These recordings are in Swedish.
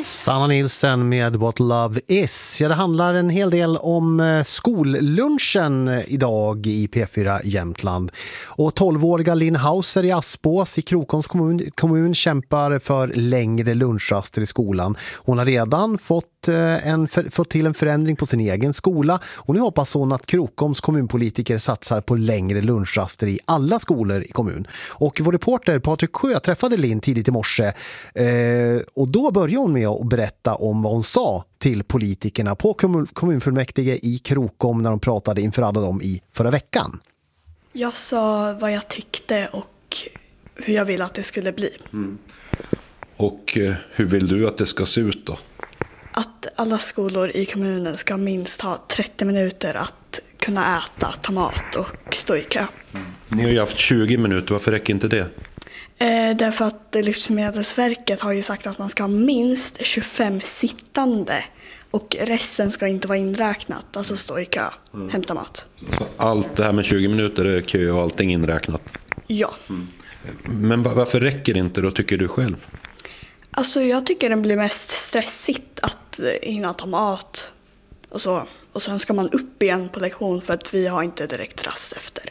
Sanna Nilsson med What Love Is. Ja, det handlar en hel del om skollunchen idag i P4 Jämtland. Och 12-åriga Linn Hauser i Aspås i Krokoms kommun kämpar för längre lunchraster i skolan. Hon har redan fått till en förändring på sin egen skola och nu hoppas hon att Krokoms kommunpolitiker satsar på längre lunchraster i alla skolor i kommun. Och vår reporter Patrik Sjö träffade Linn tidigt i morse och då började hon med att berätta om vad hon sa till politikerna på kommunfullmäktige i Krokom när de pratade inför alla dem i förra veckan. Jag sa vad jag tyckte och hur jag ville att det skulle bli. Och hur vill du att det ska se ut då? Att alla skolor i kommunen ska minst ha 30 minuter att kunna äta, ta mat och stå i kö. Ni har ju haft 20 minuter, varför räcker inte det? Därför att Livsmedelsverket har ju sagt att man ska ha minst 25 sittande och resten ska inte vara inräknat, alltså stå i kö, hämta mat. Allt det här med 20 minuter är kö och allting inräknat? Ja. Men varför räcker det inte då, tycker du själv? Alltså jag tycker det blir mest stressigt att hinna ta mat och så. Och sen ska man upp igen på lektion för att vi har inte direkt rast efter.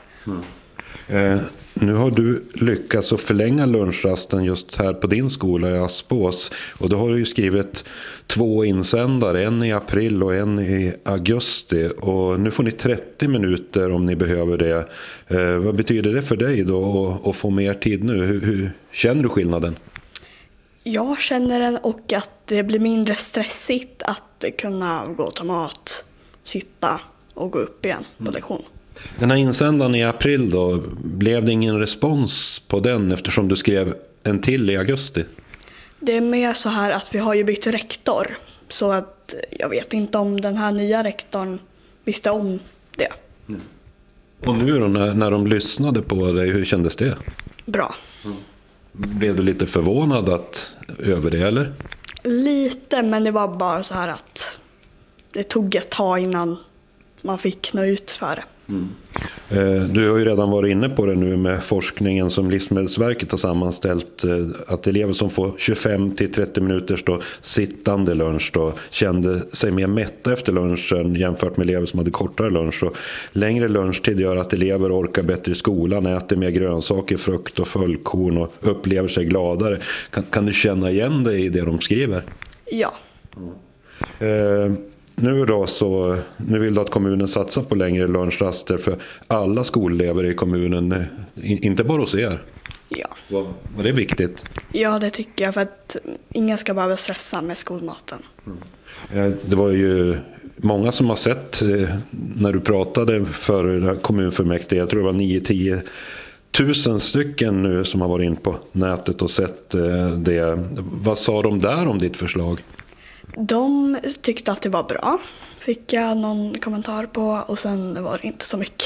Nu har du lyckats att förlänga lunchrasten just här på din skola i Aspås. Och då har du ju skrivit 2 insändare, en i april och en i augusti. Och nu får ni 30 minuter om ni behöver det. Vad betyder det för dig då att få mer tid nu? Hur känner du skillnaden? Jag känner den och att det blir mindre stressigt att kunna gå och ta mat, sitta och gå upp igen på lektion. Den här insändaren i april då, blev det ingen respons på den eftersom du skrev en till i augusti? Det är mer så här att vi har ju bytt rektor så att jag vet inte om den här nya rektorn visste om det. Och nu då när de lyssnade på dig, hur kändes det? Bra. Blev du lite förvånad över det eller? Lite, men det var bara så här att det tog ett tag innan man fick nå ut för det. Du har ju redan varit inne på det nu med forskningen som Livsmedelsverket har sammanställt, att elever som får 25-30 minuters då sittande lunch då kände sig mer mätta efter lunchen jämfört med elever som hade kortare lunch. Och längre lunchtid gör att elever orkar bättre i skolan, äter mer grönsaker, frukt och fullkorn och upplever sig gladare. Kan du känna igen dig i det de skriver? Ja. Nu vill du att kommunen satsar på längre lunchraster för alla skolelever i kommunen, inte bara hos er. Ja. Var det viktigt? Ja, det tycker jag, för att ingen ska behöva stressa med skolmaten. Det var ju många som har sett när du pratade för kommunfullmäktige, jag tror det var 9-10 000 stycken nu som har varit in på nätet och sett det. Vad sa de där om ditt förslag? De tyckte att det var bra, fick jag någon kommentar på, och sen var det inte så mycket.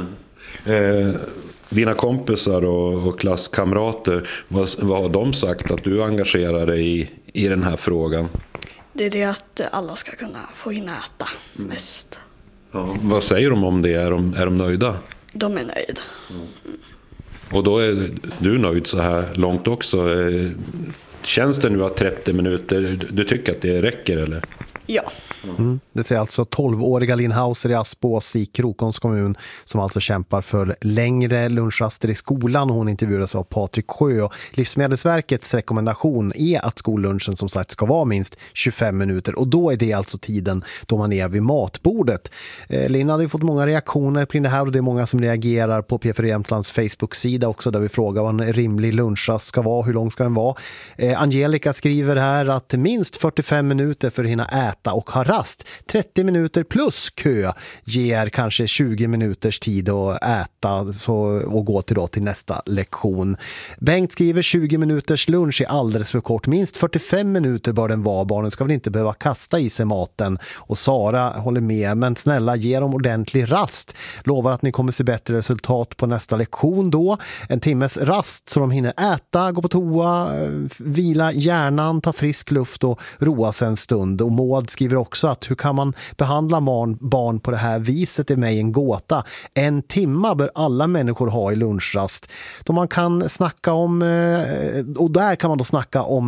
Dina kompisar och klasskamrater, vad har de sagt att du engagerar dig i den här frågan? Det är det att alla ska kunna få hinna äta mest. Ja, vad säger de om det? Är de nöjda? De är nöjda. Och då är du nöjd så här långt också. Känns det nu att 30 minuter, du tycker att det räcker eller? Ja. Det säger alltså 12-åriga Linn Hauser i Aspås i Krokoms kommun som alltså kämpar för längre lunchraster i skolan. Hon intervjuades av Patrik Sjö. Livsmedelsverkets rekommendation är att skollunchen som sagt ska vara minst 25 minuter och då är det alltså tiden då man är vid matbordet. Linn hade ju fått många reaktioner på det här och det är många som reagerar på P4 Jämtlands Facebook-sida också där vi frågar vad en rimlig lunchrast ska vara, hur lång ska den vara. Angelica skriver här att minst 45 minuter för att hinna äta och ha rast. 30 minuter plus kö ger kanske 20 minuters tid att äta och gå till nästa lektion. Bengt skriver 20 minuters lunch är alldeles för kort. Minst 45 minuter bör den vara. Barnen ska väl inte behöva kasta i sig maten. Och Sara håller med, men snälla ge dem ordentlig rast. Lovar att ni kommer se bättre resultat på nästa lektion då. En timmes rast så de hinner äta, gå på toa, vila hjärnan, ta frisk luft och roa sig en stund. Och Maud skriver också att hur kan man behandla barn på det här viset är mig en gåta. 1 timme bör alla människor ha i lunchrast. Då man kan snacka om, och där kan man då snacka om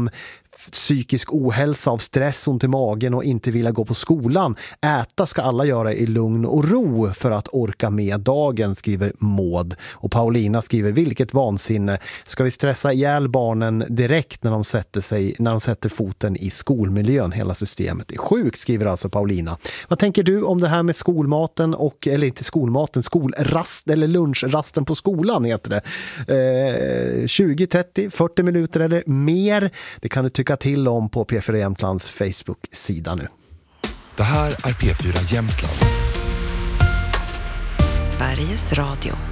psykisk ohälsa av stress, ont i magen och inte vilja gå på skolan. Äta ska alla göra i lugn och ro för att orka med dagen, skriver Maud. Och Paulina skriver, vilket vansinne. Ska vi stressa ihjäl barnen direkt när de sätter foten i skolmiljön? Hela systemet är sjukt, skriver alltså Paulina. Vad tänker du om det här med skolmaten eller inte skolmaten, skolrast eller lunchrasten på skolan heter det. 20, 30, 40 minuter eller mer. Det kan du tycka till om på P4 Jämtlands Facebook-sida nu. Det här är P4 Jämtland. Sveriges Radio.